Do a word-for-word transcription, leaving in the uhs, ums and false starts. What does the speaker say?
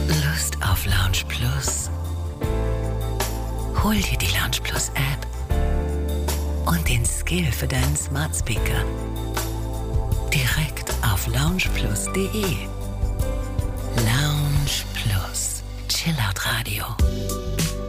Lust auf Lounge Plus? Hol dir die Lounge Plus App und den Skill für deinen Smart Speaker direkt auf lounge plus punkt de. Lounge Plus. Chillout Radio.